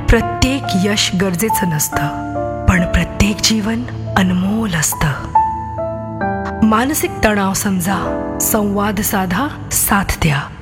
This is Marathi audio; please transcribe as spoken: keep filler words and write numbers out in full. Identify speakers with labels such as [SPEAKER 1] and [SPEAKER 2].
[SPEAKER 1] प्रत्येक यश गरजेचं नसतं, पण प्रत्येक जीवन अनमोल असतं. मानसिक तणाव समजा, संवाद साधा, साथ द्या.